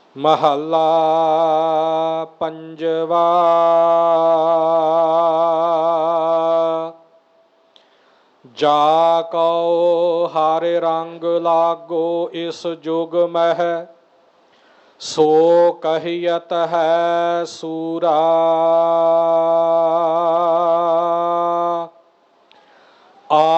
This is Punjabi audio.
ਮਹੱਲਾ ਪੰਜਵਾ। ਜਾ ਕਉ ਹਰਿ ਰੰਗ ਲਾਗੋ ਇਸ ਜੁਗ ਮਹਿ, ਸੋ ਕਹੀਅਤ ਹੈ ਸੂਰਾ।